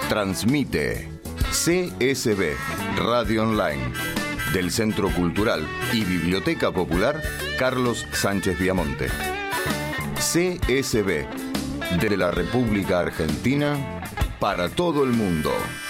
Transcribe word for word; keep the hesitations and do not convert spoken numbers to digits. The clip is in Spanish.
Transmite C S B Radio Online del Centro Cultural y Biblioteca Popular Carlos Sánchez Viamonte. C S B de la República Argentina para todo el mundo.